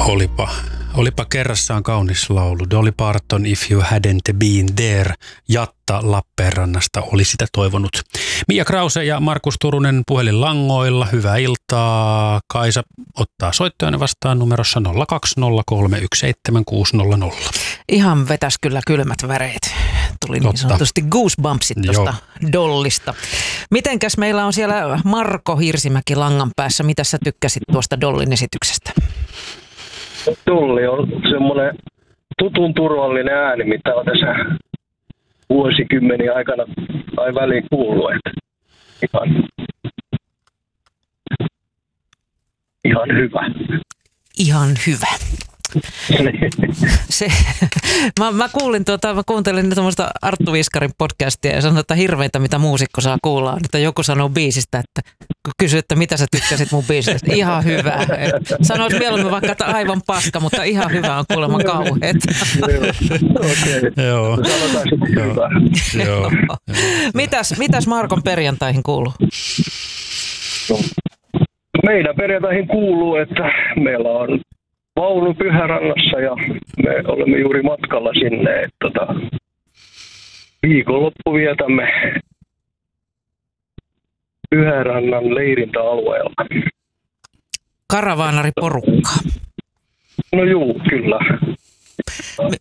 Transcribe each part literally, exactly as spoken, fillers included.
Olipa, olipa kerrassaan kaunis laulu. Dolly Parton, If You Hadn't Been There. Jatta Lappeenrannasta oli sitä toivonut. Mia Krause ja Markus Turunen puhelinlangoilla. Hyvää iltaa. Kaisa ottaa soittajana vastaan numerossa nolla kaksi nolla kolme yksi seitsemän kuusi nolla nolla. Ihan vetäs kyllä kylmät väreet. Tuli niin sanotusti goosebumpsit tuosta Dollista. Mitenkäs meillä on siellä Marko Hirsimäki langan päässä? Mitä sä tykkäsit tuosta Dollin esityksestä? Dolly on semmoinen tutun turvallinen ääni, mitä on tässä vuosikymmeniä aikana tai väliin kuullut. Että ihan, ihan hyvä. Ihan hyvä. Se, mä, mä, kuulin tuota, mä kuuntelin tuommoista Arttu Viskarin podcastia ja sanoin, että hirveintä mitä muusikko saa kuulla. Että joku sanoo biisistä, että kysy, että mitä sä tykkäsit mun biisistä. Ihan hyvä. Sanois mieluummin vaikka, että aivan paska, mutta ihan hyvä on kuulemma kauheet. Okei. Joo. Sanotaan sitten hyvä. Joo. Mitäs, mitäs Markon perjantaihin kuuluu? No, meidän perjantaihin kuuluu, että meillä on vaunu Pyhärannassa ja me olemme juuri matkalla sinne, että tota, viikonloppu vietämme Pyhärannan leirintäalueella. Karavaanariporukkaa. No juu, kyllä. Me...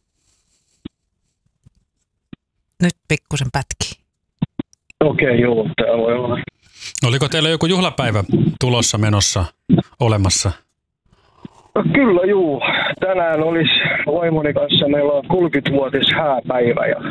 Nyt pikkusen pätkii. Okei, okay, joo, tämä voi olla. Oliko teillä joku juhlapäivä tulossa menossa olemassa? No kyllä juu. Tänään olisi vaimoni kanssa, meillä on kolmekymmentävuotis hääpäivä ja